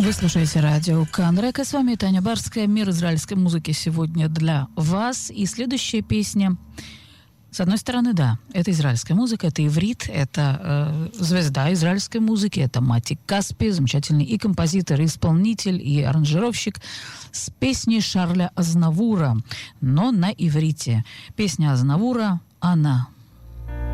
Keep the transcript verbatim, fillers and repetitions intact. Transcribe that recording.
Вы слушаете радио Канрек, и с вами Таня Барская. Мир израильской музыки сегодня для вас. И следующая песня, с одной стороны, да, это израильская музыка, это иврит, это э, звезда израильской музыки, это Мати Каспи, замечательный и композитор, и исполнитель, и аранжировщик, с песней Шарля Азнавура, но на иврите. Песня Азнавура «Она».